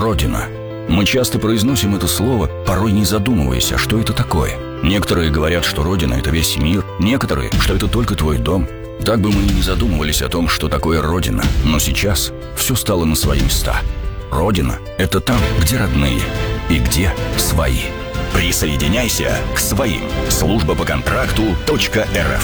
Родина. Мы часто произносим это слово, порой не задумываясь, а что это такое. Некоторые говорят, что Родина – это весь мир, некоторые, что это только твой дом. Так бы мы и не задумывались о том, что такое Родина. Но сейчас все стало на свои места. Родина – это там, где родные и где свои. Присоединяйся к своим. Служба по контракту .рф